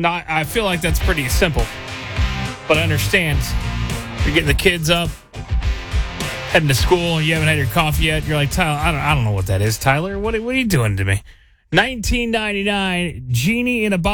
No, I feel like that's pretty simple. But I understand. You're getting the kids up, heading to school, and you haven't had your coffee yet. You're like, Tyler, I don't know what that is, Tyler. What are you doing to me? 1999, Genie in a Bottle.